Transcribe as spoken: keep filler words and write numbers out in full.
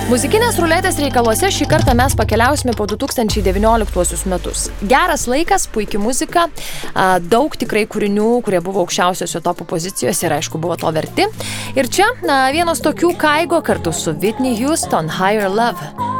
Muzikinės ruletės reikaluose šį kartą mes pakeliausime po du tūkstančiai devynioliktuosius metus. Geras laikas, puikia muzika, daug tikrai kūrinių, kurie buvo aukščiausiose topų pozicijose ir aišku buvo to verti. Ir čia na, vienas tokių Kaigo kartu su Whitney Houston, Higher Love.